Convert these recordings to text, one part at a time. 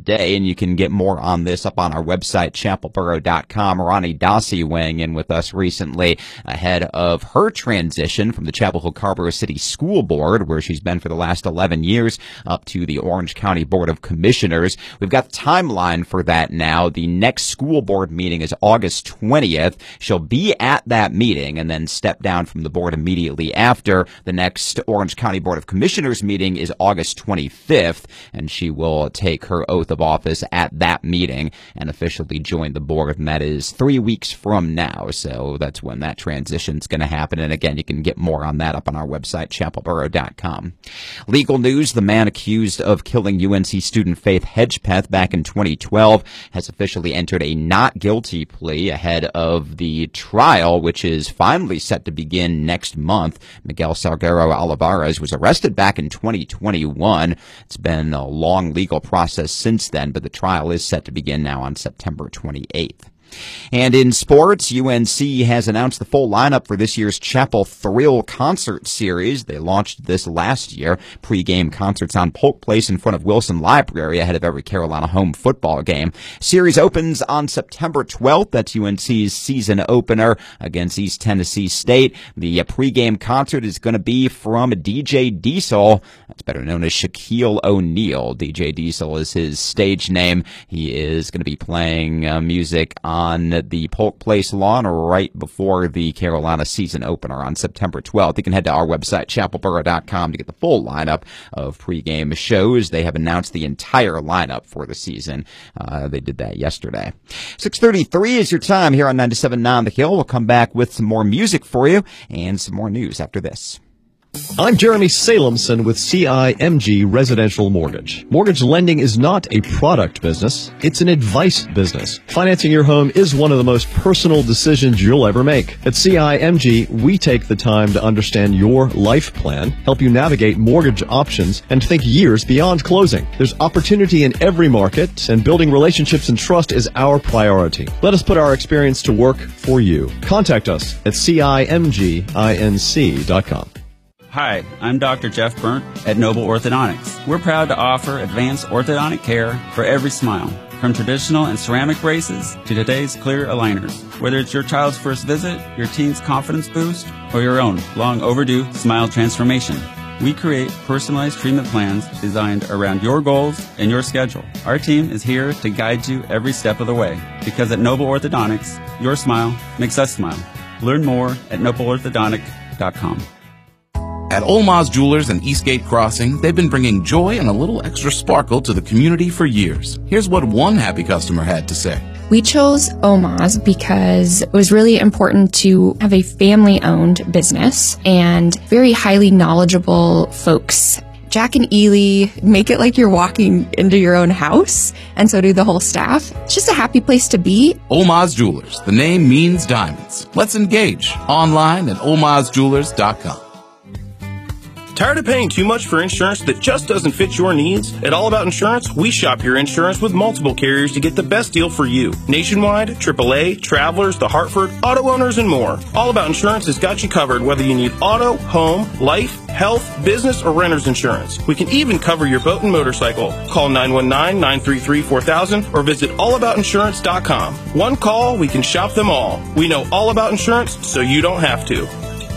today, and you can get more on this up on our website, chapelboro.com. Ronnie Dossie weighing in with us recently ahead of her transition from the Chapel Hill Carrboro City School Board, where she's been for the last 11 years, up to the Orange County Board of Commissioners. We've got the timeline for that now. The next school board meeting is August 20th. She'll be at that meeting and then step down from the board immediately after. The next Orange County Board of Commissioners meeting is August 25th, and she will take her oath of office at that meeting and officially join the board, and that is 3 weeks from now. So that's when that transition's going to happen. And again, you can get more on that up on our website, chapelboro.com. Legal news: the man accused of killing UNC student Faith Hedgepeth back in 2012 has officially entered a not guilty plea ahead of the trial, which is finally set to begin next month. Miguel Salguero Olivares was arrested back in 2021. It's been a long legal process since then, but the trial is set to begin now on September 28th. And in sports, UNC has announced the full lineup for this year's Chapel Thrill Concert Series. They launched this last year. Pre-game concerts on Polk Place in front of Wilson Library ahead of every Carolina home football game. Series opens on September 12th. That's UNC's season opener against East Tennessee State. The pre-game concert is going to be from DJ Diesel. That's better known as Shaquille O'Neal. DJ Diesel is his stage name. He is going to be playing music on the Polk Place lawn right before the Carolina season opener on September 12th. You can head to our website, chapelboro.com, to get the full lineup of pregame shows. They have announced the entire lineup for the season. They did that yesterday. 6:33 is your time here on 97.9 The Hill. We'll come back with some more music for you and some more news after this. I'm Jeremy Salemson with CIMG Residential Mortgage. Mortgage lending is not a product business, it's an advice business. Financing your home is one of the most personal decisions you'll ever make. At CIMG, we take the time to understand your life plan, help you navigate mortgage options, and think years beyond closing. There's opportunity in every market, and building relationships and trust is our priority. Let us put our experience to work for you. Contact us at CIMGINC.com. Hi, I'm Dr. Jeff Burnt at Noble Orthodontics. We're proud to offer advanced orthodontic care for every smile, from traditional and ceramic braces to today's clear aligners. Whether it's your child's first visit, your teen's confidence boost, or your own long overdue smile transformation, we create personalized treatment plans designed around your goals and your schedule. Our team is here to guide you every step of the way, because at Noble Orthodontics, your smile makes us smile. Learn more at nobleorthodontic.com. At Olmaz Jewelers and Eastgate Crossing, they've been bringing joy and a little extra sparkle to the community for years. Here's what one happy customer had to say. We chose Olmaz because it was really important to have a family-owned business and very highly knowledgeable folks. Jack and Ely make it like you're walking into your own house, and so do the whole staff. It's just a happy place to be. Olmaz Jewelers. The name means diamonds. Let's engage. Online at olmazjewelers.com. Tired of paying too much for insurance that just doesn't fit your needs? At All About Insurance, we shop your insurance with multiple carriers to get the best deal for you. Nationwide, AAA, Travelers, The Hartford, auto owners, and more. All About Insurance has got you covered whether you need auto, home, life, health, business, or renter's insurance. We can even cover your boat and motorcycle. Call 919-933-4000 or visit allaboutinsurance.com. One call, we can shop them all. We know all about insurance, so you don't have to.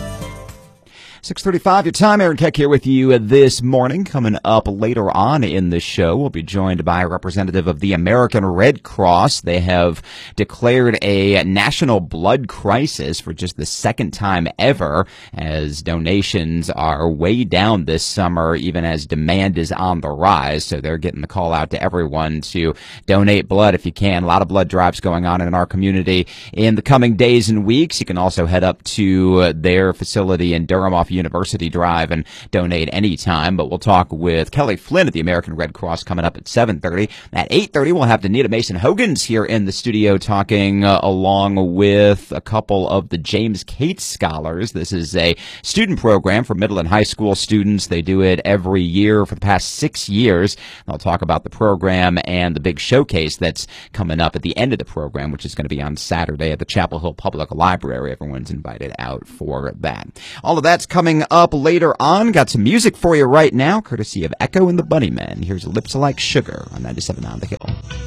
6:35, your time. Aaron Keck here with you this morning. Coming up later on in the show, we'll be joined by a representative of the American Red Cross. They have declared a national blood crisis for just the second time ever, as donations are way down this summer, even as demand is on the rise. So they're getting the call out to everyone to donate blood if you can. A lot of blood drives going on in our community in the coming days and weeks. You can also head up to their facility in Durham off University Drive and donate anytime. But we'll talk with Kelly Flynn at the American Red Cross coming up at 7:30. At 8:30, we'll have Danita Mason-Hogans here in the studio talking along with a couple of the James Cates Scholars. This is a student program for middle and high school students. They do it every year for the past 6 years. They'll talk about the program and the big showcase that's coming up at the end of the program, which is going to be on Saturday at the Chapel Hill Public Library. Everyone's invited out for that. All of that's coming coming up later on. Got some music for you right now, courtesy of Echo and the Bunnymen. Here's Lips Like Sugar on 97 on the Hill.